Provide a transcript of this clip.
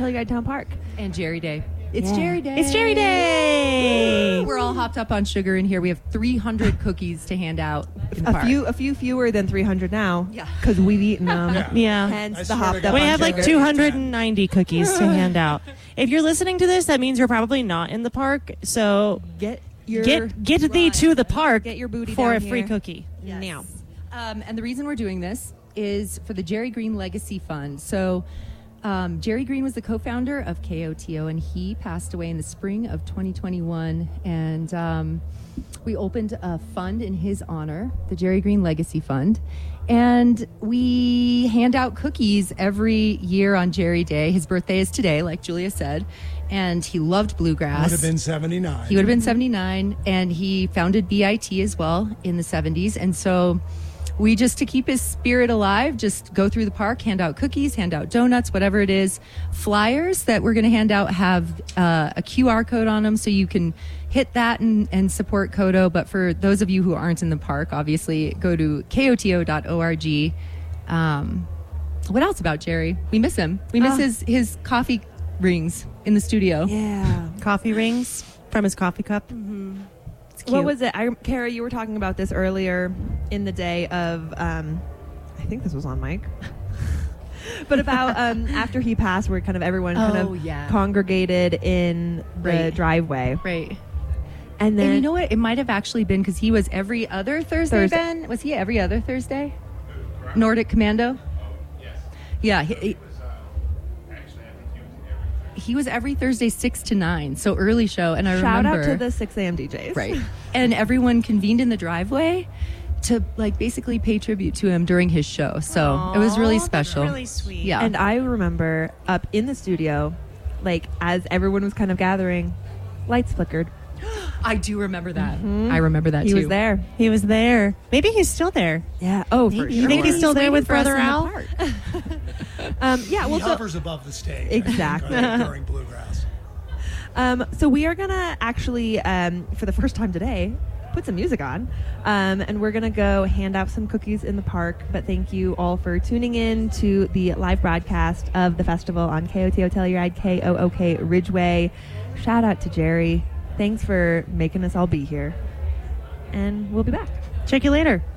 Telluride Town Park. And Jerry Day. It's Jerry Day. It's Jerry Day. Woo! We're all hopped up on sugar in here. We have 300 cookies to hand out in the park. A few fewer than 300 now. Yeah. Because we've eaten them. Yeah. Hence the hopped up. We on have like sugar. 290 cookies to hand out. If you're listening to this, that means you're probably not in the park. So Get thee to the park. Get your booty for down a free here. cookie. Yes. Now. And the reason we're doing this is for the Jerry Green Legacy Fund. So Jerry Green was the co-founder of KOTO, and he passed away in the spring of 2021. And we opened a fund in his honor, the Jerry Green Legacy Fund. And we hand out cookies every year on Jerry Day. His birthday is today, like Julia said. And he loved bluegrass. Would have been 79. He would have been 79, and he founded BIT as well in the 70s. And so we just, to keep his spirit alive, just go through the park, hand out cookies, hand out donuts, whatever it is. Flyers that we're going to hand out have a QR code on them, so you can hit that and support KOTO. But for those of you who aren't in the park, obviously, go to koto.org. What else about Jerry? We miss him. We miss his coffee rings in the studio. Yeah. Coffee rings from his coffee cup. It's cute. What was it? Kara, you were talking about this earlier in the day of, I think this was on mic. But about after he passed, where kind of everyone congregated in the driveway. Right. And then, And you know what? It might have actually been because he was every other Thursday, Ben? Was he every other Thursday? Nordic Commando? Yeah. He was every Thursday 6 to 9, so early show. And I shout remember, out to the 6 a.m. DJs. right? And everyone convened in the driveway to like basically pay tribute to him during his show. So it was really special. That's really sweet. Yeah. And I remember up in the studio, like as everyone was kind of gathering, lights flickered. I do remember that. I remember that He too. was there. He was there. Maybe he's still there. Yeah. Oh, for Maybe. sure. You think he's still there with waiting for us Brother in the Al? park. Yeah. He Well, so, hovers above the stage. Exactly. During bluegrass. so we are gonna actually, for the first time today, put some music on, and we're gonna go hand out some cookies in the park. But thank you all for tuning in to the live broadcast of the festival on KOTO Telluride, KOOK Ridgeway. Shout out to Jerry. Thanks for making us all be here, and we'll be back. Check you later.